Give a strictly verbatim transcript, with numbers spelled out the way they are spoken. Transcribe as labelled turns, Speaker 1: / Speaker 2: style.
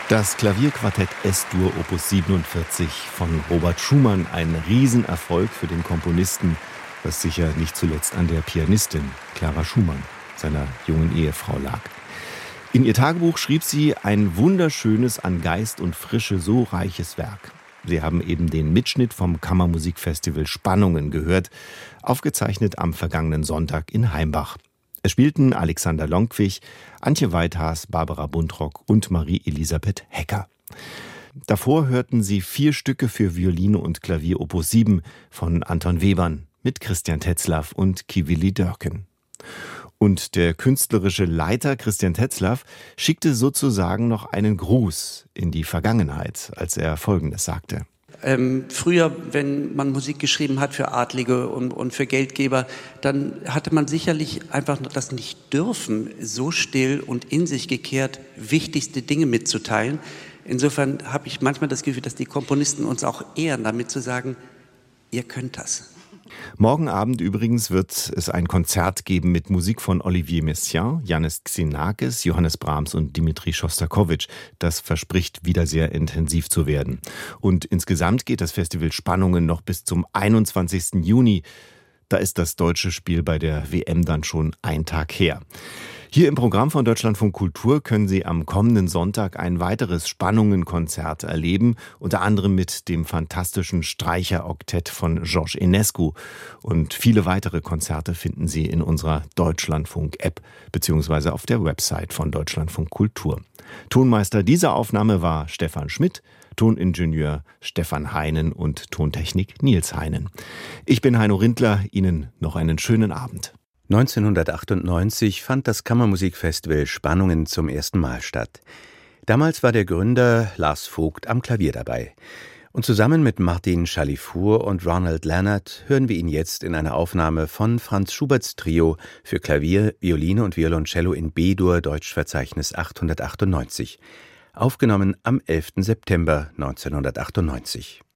Speaker 1: Das Klavierquartett S-Dur Opus siebenundvierzig von Robert Schumann, ein Riesenerfolg für den Komponisten, was sicher nicht zuletzt an der Pianistin Clara Schumann, seiner jungen Ehefrau, lag. In ihr Tagebuch schrieb sie ein wunderschönes, an Geist und Frische so reiches Werk. Sie haben eben den Mitschnitt vom Kammermusikfestival Spannungen gehört, aufgezeichnet am vergangenen Sonntag in Heimbach. Es spielten Alexander Lonkwig, Antje Weithaas, Barbara Buntrock und Marie-Elisabeth Hecker. Davor hörten Sie vier Stücke für Violine und Klavier Opus sieben von Anton Webern mit Christian Tetzlaff und Kivili Dörken. Und der künstlerische Leiter Christian Tetzlaff schickte sozusagen noch einen Gruß in die Vergangenheit, als er Folgendes sagte.
Speaker 2: Ähm, früher, wenn man Musik geschrieben hat für Adlige und, und für Geldgeber, dann hatte man sicherlich einfach das nicht dürfen, so still und in sich gekehrt wichtigste Dinge mitzuteilen. Insofern habe ich manchmal das Gefühl, dass die Komponisten uns auch ehren, damit zu sagen, ihr könnt das.
Speaker 1: Morgen Abend übrigens wird es ein Konzert geben mit Musik von Olivier Messiaen, Yannis Xenakis, Johannes Brahms und Dimitri Schostakowitsch. Das verspricht wieder sehr intensiv zu werden. Und insgesamt geht das Festival Spannungen noch bis zum einundzwanzigsten Juni. Da ist das deutsche Spiel bei der W M dann schon ein Tag her. Hier im Programm von Deutschlandfunk Kultur können Sie am kommenden Sonntag ein weiteres Spannungen-Konzert erleben, unter anderem mit dem fantastischen Streicheroktett von Georges Enescu. Und viele weitere Konzerte finden Sie in unserer Deutschlandfunk-App beziehungsweise auf der Website von Deutschlandfunk Kultur. Tonmeister dieser Aufnahme war Stefan Schmidt, Toningenieur Stefan Heinen und Tontechnik Nils Heinen. Ich bin Heino Rindler, Ihnen noch einen schönen Abend.
Speaker 3: neunzehnhundertachtundneunzig fand das Kammermusikfestival Spannungen zum ersten Mal statt. Damals war der Gründer Lars Vogt am Klavier dabei. Und zusammen mit Martin Chalifour und Ronald Leonard hören wir ihn jetzt in einer Aufnahme von Franz Schuberts Trio für Klavier, Violine und Violoncello in B-Dur, Deutschverzeichnis achthundertachtundneunzig. Aufgenommen am elften September neunzehnhundertachtundneunzig.